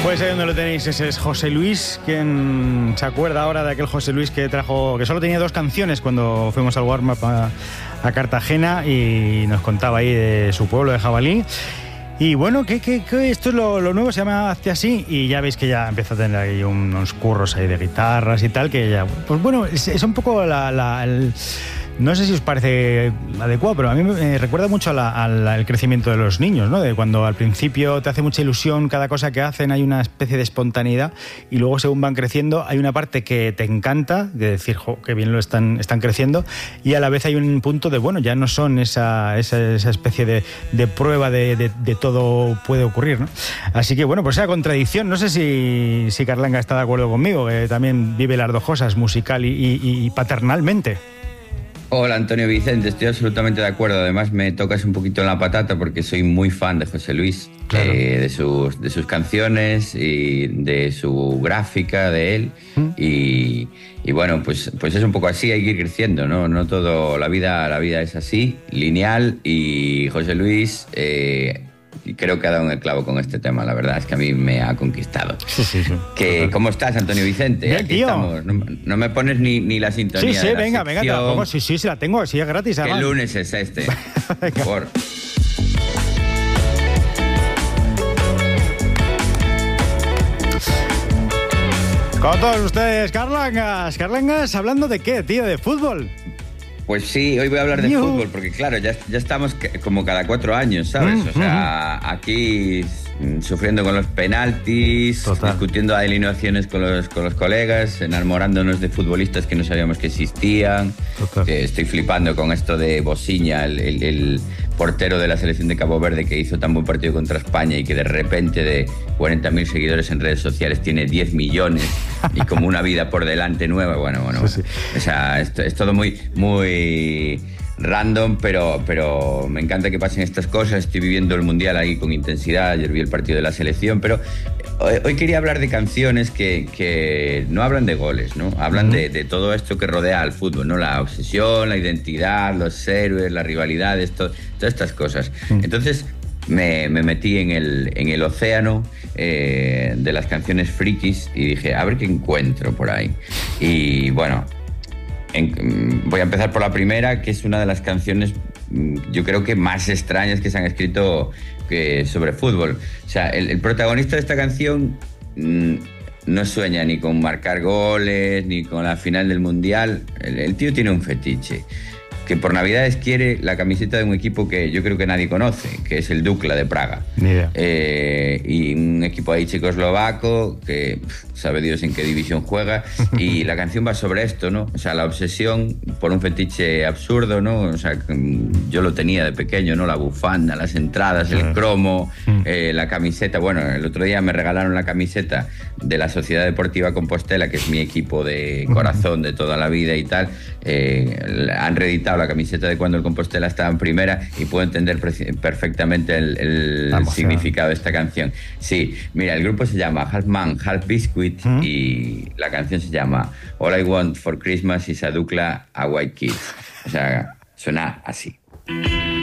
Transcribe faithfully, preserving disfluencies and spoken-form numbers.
Pues ahí donde lo tenéis, ese es José Luis, quien se acuerda ahora de aquel José Luis que trajo, que solo tenía dos canciones cuando fuimos al warm-up a, a Cartagena, y nos contaba ahí de su pueblo, de Jabalí. Y bueno, que, que, que esto es lo, lo nuevo, se llama Hazte Así, y ya veis que ya empieza a tener ahí unos curros ahí de guitarras y tal, que ya, pues bueno, es, es un poco la... la el, no sé si os parece adecuado, pero a mí me recuerda mucho a la, a la, al crecimiento de los niños, ¿no? De cuando al principio te hace mucha ilusión cada cosa que hacen, hay una especie de espontaneidad, y luego según van creciendo hay una parte que te encanta, de decir, jo, qué bien lo están, están creciendo, y a la vez hay un punto de, bueno, ya no son esa, esa, esa especie de, de prueba de, de, de todo puede ocurrir, ¿no? Así que bueno, pues esa contradicción, no sé si, si Carlanga está de acuerdo conmigo, que también vive las dos cosas, musical y, y, y paternalmente. Hola Antonio Vicente, estoy absolutamente de acuerdo. Además me tocas un poquito en la patata porque soy muy fan de José Luis, claro. eh, de, sus, de sus canciones y de su gráfica de él. ¿Mm? y, y bueno, pues, pues es un poco así, hay que ir creciendo, ¿no? No todo, la vida, la vida es así, lineal, y José Luis... Eh, creo que ha dado un clavo con este tema, la verdad es que a mí me ha conquistado. Sí, sí, sí. Que, ¿cómo estás, Antonio Vicente? Bien, Aquí tío. estamos. No, no me pones ni, ni la sintonía. Sí, sí, de la venga, sección. venga, tampoco, sí, sí, sí, la tengo, sí, es gratis. ¿Qué además. lunes es este? Por favor. Con todos ustedes, Carlangas. Carlangas, ¿hablando de qué, tío? ¿De fútbol? Pues sí, hoy voy a hablar de Yuhu. fútbol, porque claro, ya, ya estamos como cada cuatro años, ¿sabes? Mm, o sea, mm-hmm. aquí sufriendo con los penaltis, Total. discutiendo alineaciones con los, con los colegas, enamorándonos de futbolistas que no sabíamos que existían. Eh, estoy flipando con esto de Bosiña, el, el, el portero de la selección de Cabo Verde, que hizo tan buen partido contra España y que de repente de cuarenta mil seguidores en redes sociales tiene diez millones y como una vida por delante nueva. Bueno, bueno, sí, sí. O sea, esto, es todo muy, muy random, pero, pero me encanta que pasen estas cosas. Estoy viviendo el Mundial ahí con intensidad. Ayer vi el partido de la selección, pero hoy, hoy quería hablar de canciones que, que no hablan de goles, ¿no? Hablan uh-huh. de, de todo esto que rodea al fútbol, ¿no? La obsesión, la identidad, los héroes, las rivalidades, to, todas estas cosas. Uh-huh. Entonces me, me metí en el, en el océano eh, de las canciones frikis y dije, a ver qué encuentro por ahí. Y bueno... En, voy a empezar por la primera, que es una de las canciones, yo creo que más extrañas que se han escrito que, sobre fútbol. O sea, el, el protagonista de esta canción mmm, no sueña ni con marcar goles, ni con la final del Mundial. El, el tío tiene un fetiche, que por Navidades quiere la camiseta de un equipo que yo creo que nadie conoce, que es el Dukla de Praga. Yeah. Eh, y un equipo ahí checoslovaco que pff, sabe Dios en qué división juega, y la canción va sobre esto, ¿no? O sea, la obsesión por un fetiche absurdo, ¿no? O sea, yo lo tenía de pequeño, ¿no? La bufanda, las entradas, el cromo, eh, la camiseta. Bueno, el otro día me regalaron la camiseta de la Sociedad Deportiva Compostela, que es mi equipo de corazón de toda la vida y tal. Eh, han reeditado la camiseta de cuando el Compostela estaba en primera y puedo entender perfectamente el, el significado de esta canción. Sí, mira, el grupo se llama Half Man, Half Biscuit, ¿Mm? y la canción se llama All I Want for Christmas is a Dukla, a White Kid. O sea, suena así.